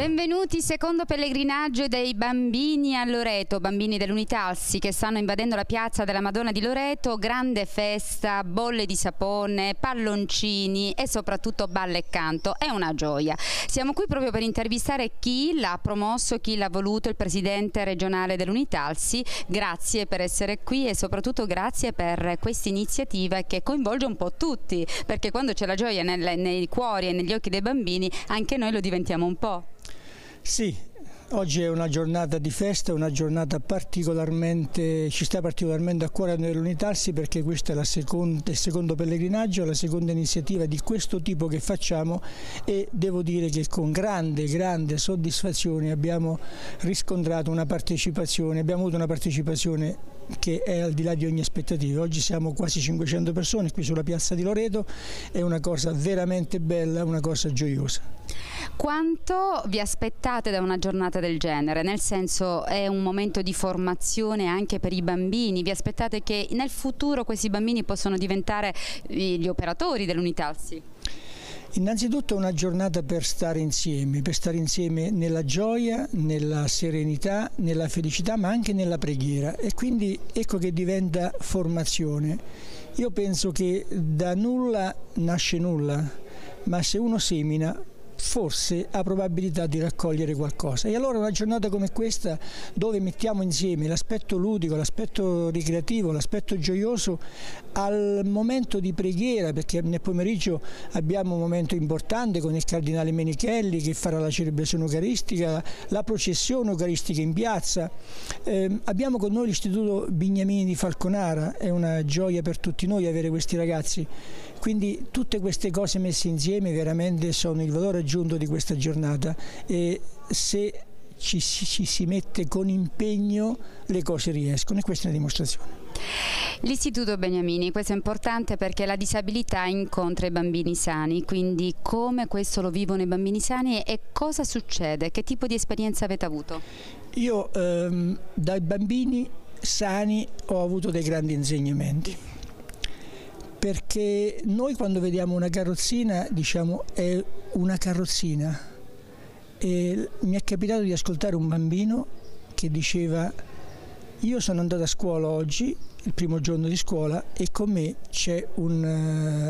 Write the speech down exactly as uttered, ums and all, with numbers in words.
Benvenuti, secondo pellegrinaggio dei bambini a Loreto, bambini dell'Unitalsi che stanno invadendo la piazza della Madonna di Loreto, grande festa, bolle di sapone, palloncini e soprattutto ballo e canto, è una gioia. Siamo qui proprio per intervistare chi l'ha promosso, chi l'ha voluto, il presidente regionale dell'Unitalsi. Grazie per essere qui e soprattutto grazie per questa iniziativa che coinvolge un po' tutti, perché quando c'è la gioia nel, nei cuori e negli occhi dei bambini anche noi lo diventiamo un po'. Sì, oggi è una giornata di festa, una giornata particolarmente, ci sta particolarmente a cuore nell'Unitalsi perché questo è la seconda, il secondo pellegrinaggio, la seconda iniziativa di questo tipo che facciamo e devo dire che con grande, grande soddisfazione abbiamo riscontrato una partecipazione, abbiamo avuto una partecipazione che è al di là di ogni aspettativa. Oggi siamo quasi cinquecento persone qui sulla piazza di Loreto, è una cosa veramente bella, una cosa gioiosa. Quanto vi aspettate da una giornata del genere? Nel senso, è un momento di formazione anche per i bambini? Vi aspettate che nel futuro questi bambini possano diventare gli operatori dell'Unitalsi? Innanzitutto è una giornata per stare insieme, per stare insieme nella gioia, nella serenità, nella felicità, ma anche nella preghiera, e quindi ecco che diventa formazione. Io penso che da nulla nasce nulla, ma se uno semina forse ha probabilità di raccogliere qualcosa. E allora una giornata come questa, dove mettiamo insieme l'aspetto ludico, l'aspetto ricreativo, l'aspetto gioioso al momento di preghiera, perché nel pomeriggio abbiamo un momento importante con il cardinale Menichelli che farà la celebrazione eucaristica, la processione eucaristica in piazza. Eh, abbiamo con noi l'Istituto Bignamini di Falconara, è una gioia per tutti noi avere questi ragazzi. Quindi tutte queste cose messe insieme veramente sono il valore aggiunto di questa giornata e se ci, ci si mette con impegno le cose riescono, e questa è una dimostrazione. L'Istituto Beniamini, questo è importante perché la disabilità incontra i bambini sani, quindi come questo lo vivono i bambini sani e cosa succede? Che tipo di esperienza avete avuto? Io ehm, dai bambini sani ho avuto dei grandi insegnamenti. Perché noi quando vediamo una carrozzina diciamo è una carrozzina, e mi è capitato di ascoltare un bambino che diceva: io sono andato a scuola oggi, il primo giorno di scuola, e con me c'è un